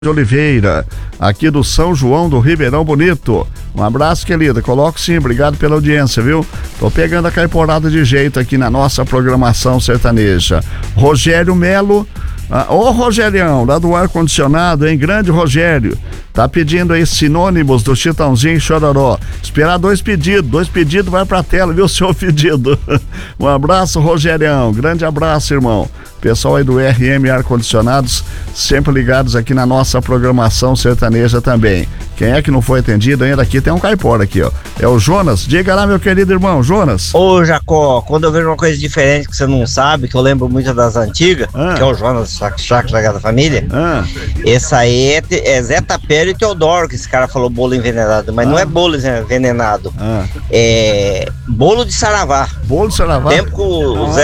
de Oliveira, aqui do São João do Ribeirão Bonito. Um abraço, querida. Coloco sim, obrigado pela audiência, viu? Tô pegando a caiporada de jeito aqui na nossa programação sertaneja. Rogério Melo, ô Rogerião, lá do ar-condicionado, hein? Grande Rogério. Tá pedindo aí sinônimos do Chitãozinho e Chororó. Esperar dois pedidos vai pra tela, viu, seu pedido? Um abraço, Rogerião. Grande abraço, irmão. Pessoal aí do RM Ar-Condicionados, sempre ligados aqui na nossa programação sertaneja também. Quem é que não foi atendido ainda aqui? Tem um caipora aqui, ó. É o Jonas. Diga lá, meu querido irmão, Jonas. Ô, Jacó, quando eu vejo uma coisa diferente que você não sabe, que eu lembro muito das antigas, que é o Jonas, Chácara da Família, esse aí é Zé Tapera e Teodoro, que esse cara falou bolo envenenado, mas não é bolo envenenado, é bolo de saravá. Bolo de saravá? Tempo que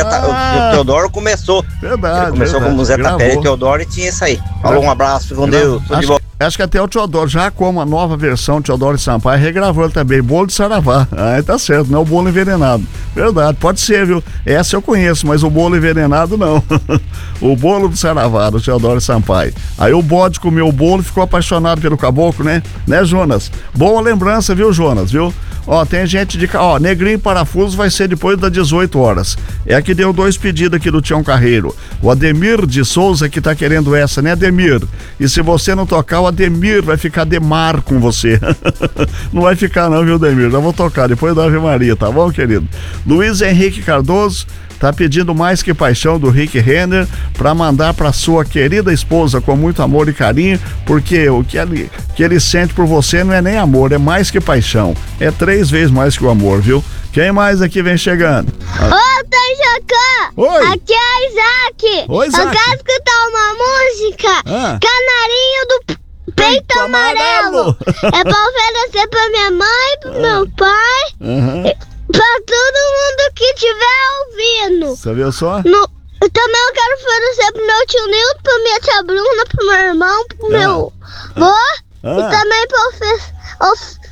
o Teodoro começou. Verdade. Ele começou como Zé Tapera e Teodoro e tinha isso aí. Falou, um abraço, fica com Deus, tudo de bom. Acho que até o Teodoro, já como a nova versão Teodoro e Sampaio, regravou ele também, bolo de saravá. Aí tá certo, não é o bolo envenenado. Verdade, pode ser, viu? Essa eu conheço, mas o bolo envenenado não. O bolo do saravá, do Teodoro e Sampaio. Aí o bode comeu o bolo e ficou apaixonado pelo caboclo, né? Né, Jonas? Boa lembrança, viu, Jonas, viu? Ó, tem gente de... Ó, Negrinho Parafuso vai ser depois das 18 horas. É a que deu 2 pedidos aqui do Tião Carreiro. O Ademir de Souza que tá querendo essa, né, Ademir? E se você não tocar, o Ademir vai ficar Demar com você. Não vai ficar não, viu, Ademir? Já vou tocar depois da Ave Maria, tá bom, querido? Luiz Henrique Cardoso tá pedindo Mais Que Paixão do Rick Renner pra mandar pra sua querida esposa com muito amor e carinho, porque o que ele sente por você não é nem amor, é mais que paixão. É 3 vezes mais que o amor, viu? Quem mais aqui vem chegando? Ô, Jacó! Oi! Aqui é a Isaac! Oi, Isaac! Eu quero escutar uma música! Canarinho do Peito Amarelo! É pra oferecer pra minha mãe, pro meu pai, pra todo mundo que estiver ouvindo. Você viu só? Também eu quero oferecer pro meu tio Nilton, pra minha tia Bruna, pro meu irmão, pro meu avô, e também pra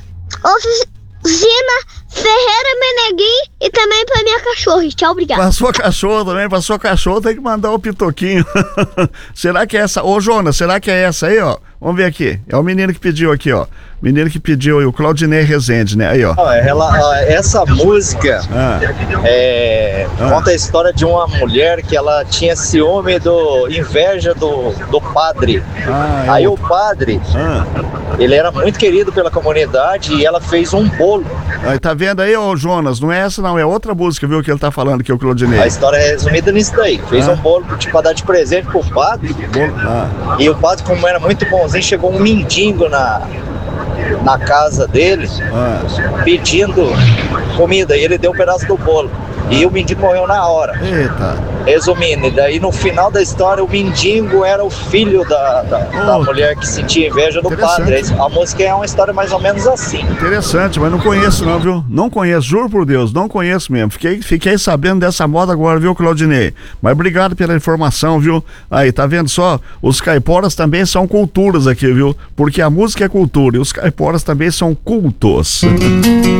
oficina Ferreira Meneguim e também pra minha cachorra. Tchau, obrigado. Pra sua cachorra também, pra sua cachorra tem que mandar o pitoquinho. Será que é essa? Ô, Jonas, será que é essa aí, ó? Vamos ver aqui. É o menino que pediu aqui, ó. Menino que pediu aí, o Claudinei Rezende, né? Aí, ó. Essa música conta a história de uma mulher que ela tinha ciúme inveja do padre. Aí o padre, ele era muito querido pela comunidade e ela fez um bolo. Aí, tá vendo aí, ô Jonas? Não é essa não, é outra música, viu, que ele tá falando aqui, o Claudinei. A história é resumida nisso daí. Fez um bolo pra dar de presente pro padre. E o padre, como era muito bonzinho, chegou um mendigo na casa dele, pedindo comida, e ele deu um pedaço do bolo. E o mendigo morreu na hora. Eita. Resumindo, e daí no final da história o mendigo era o filho da mulher que sentia inveja do padre. A música é uma história mais ou menos assim. Interessante, mas não conheço não, viu? Não conheço, juro por Deus, não conheço mesmo. Fiquei sabendo dessa moda agora, viu, Claudinei? Mas obrigado pela informação, viu? Aí, tá vendo só? Os caiporas também são culturas aqui, viu? Porque a música é cultura e os caiporas também são cultos.